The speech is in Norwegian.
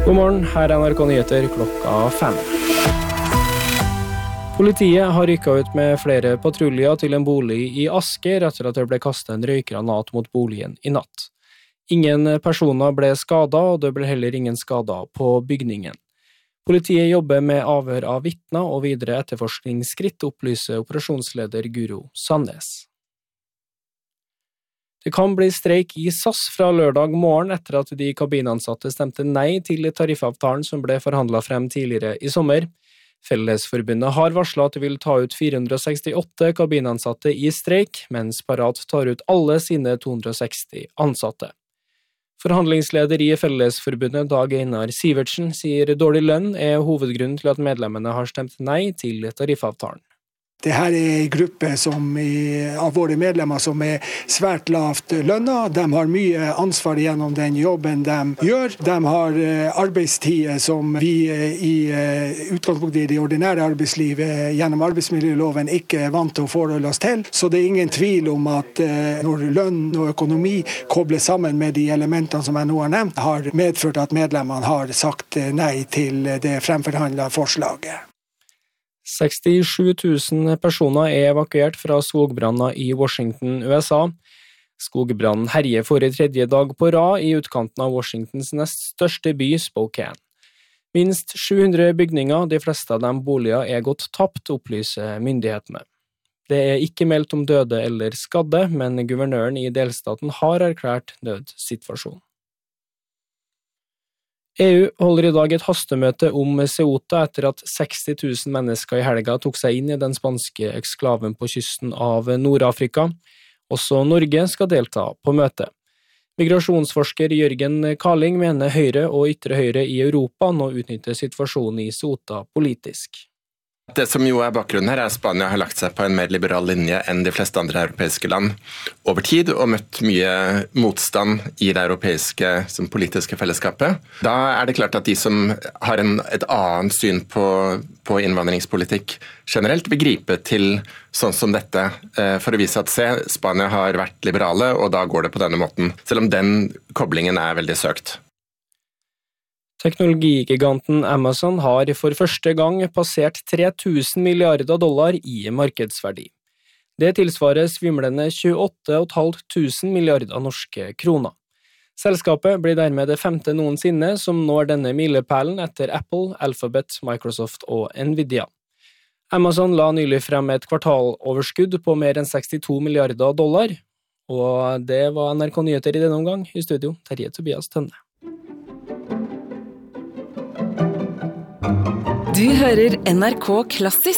God morgen, her er NRK Nyheter klokka 5. Politiet har rykket ut med flere patruljer til en bolig i Asker etter at det ble kastet en røykgranat mot boligen i natt. Ingen personer ble skadet, og det ble heller ingen skader på bygningen. Politiet jobber med avhør av vitner og videre etterforskningsskritt, opplyser operasjonsleder Guro Sandnes. Det kan bli streik i SAS fra lørdag morgen etter at de kabinansatte stemte nei til tariffavtalen som ble forhandlet frem tidligere i sommer. Fellesforbundet har varslet at de vil ta ut 468 kabinansatte i streik, mens Parat tar ut alle sine 260 ansatte. Forhandlingsleder i Fellesforbundet Dag Einar Sivertsen sier dårlig lønn er hovedgrunnen til at medlemmene har stemt nei til tariffavtalen. Det her er en gruppe av våre medlemmer som er svært lavt lønnet. De har mye ansvar gjennom den jobben de gjør. De har arbeidstider som vi i utgangspunktet i det ordinære arbeidslivet gjennom arbeidsmiljøloven ikke er vant til å forholde oss til. Så det er ingen tvil om at når lønn og økonomi kobles sammen med de elementene som jeg nå har nevnt, har medført at medlemmene har sagt nei til det fremforhandlede forslaget. 67 000 personer er evakuert fra skogbranner i Washington, USA. Skogbrannen herjer for tredje dag på rad i utkanten av Washingtons nest største by, Spokane. Minst 700 bygninger, de fleste av dem boliger, er gått tapt, opplyser myndighetene. Det er ikke meldt om døde eller skadde, men guvernøren i delstaten har erklært nødsituasjon. EU holder i dag et hastemøte om Ceuta etter at 60 000 mennesker i helga tok seg inn i den spanske eksklaven på kysten av Nord-Afrika. Også Norge skal delta på møtet. Migrasjonsforsker Jørgen Karling mener Høyre og ytre høyre i Europa nå utnytter situasjonen i Ceuta politisk. Det som jo er bakgrunnen her er at Spania har lagt seg på en mer liberal linje enn de fleste andre europeiske land over tid, og møtt mye motstand i det europeiske politiske fellesskapet. Da er det klart at de som har et annet syn på innvandringspolitikk generelt vil gripe til sånn som dette for å vise at Spania har vært liberale, og da går det på denne måten, selv om den koblingen er veldig søkt. Teknologigiganten Amazon har for første gang passert 3000 milliarder dollar i markedsverdi. Det tilsvarer svimlende 28.500 milliarder norske kroner. Selskapet blir dermed det 5. noensinne som når denne milepælen etter Apple, Alphabet, Microsoft og Nvidia. Amazon la nylig frem et kvartaloverskudd på mer enn 62 milliarder dollar, og det var NRK Nyheter i denne omgang. I studio, Terje Tobias Tønne. Du hører NRK Klassisk.